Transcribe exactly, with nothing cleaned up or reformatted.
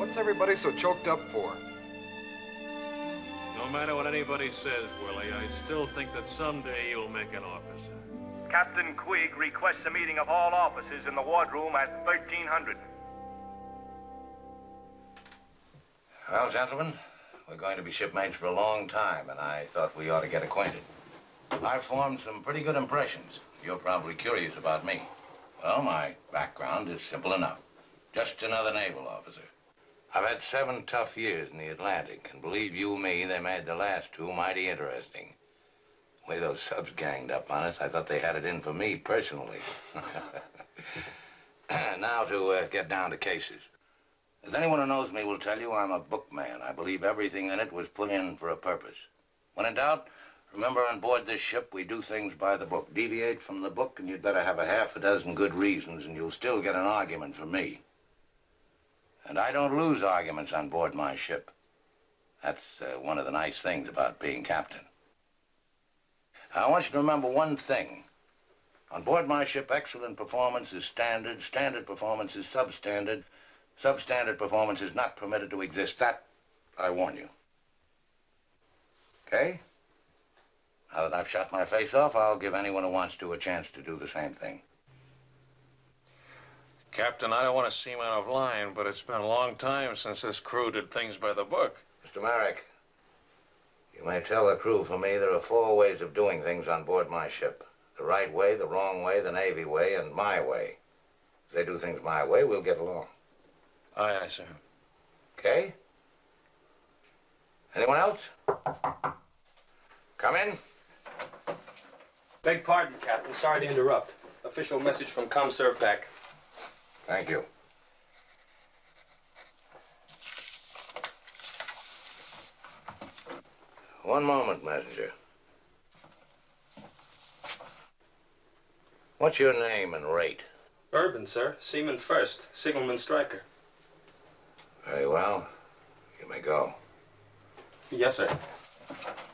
What's everybody so choked up for? No matter what anybody says, Willie, I still think that someday you'll make an officer. Captain Quigg requests a meeting of all officers in the wardroom at thirteen hundred. Well, gentlemen, we're going to be shipmates for a long time, and I thought we ought to get acquainted. I've formed some pretty good impressions. You're probably curious about me. Well, my background is simple enough. Just another naval officer. I've had seven tough years in the Atlantic, and believe you me, they made the last two mighty interesting. The way those subs ganged up on us, I thought they had it in for me personally. Now to uh, get down to cases. As anyone who knows me will tell you, I'm a bookman. I believe everything in it was put in for a purpose. When in doubt, remember on board this ship, we do things by the book. Deviate from the book, and you'd better have a half a dozen good reasons, and you'll still get an argument from me. And I don't lose arguments on board my ship. That's uh, one of the nice things about being captain. I want you to remember one thing. On board my ship, excellent performance is standard, standard performance is substandard, substandard performance is not permitted to exist. That, I warn you. Okay? Now that I've shot my face off, I'll give anyone who wants to a chance to do the same thing. Captain, I don't want to seem out of line, but it's been a long time since this crew did things by the book. Mister Merrick, you may tell the crew for me there are four ways of doing things on board my ship. The right way, the wrong way, the Navy way, and my way. If they do things my way, we'll get along. Aye, aye, sir. Okay? Anyone else? Come in. Beg pardon, Captain. Sorry to interrupt. Official message from ComServPac. Thank you. One moment, messenger. What's your name and rate? Urban, sir. Seaman first. Signalman striker. Very well. You may go. Yes, sir.